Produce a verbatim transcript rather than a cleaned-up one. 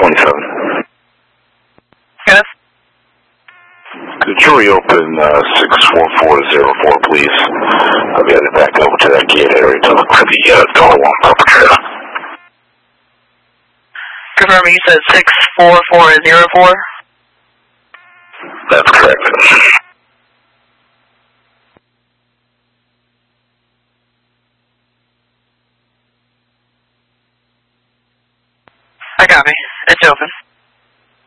twenty-seven. Yes. Could you reopen uh, six four four zero four, please? I've got it back over to that gate area to look for the uh, Dollar One perpetrator. Confirm, you said six four four zero four? That's correct. I copy. It's open.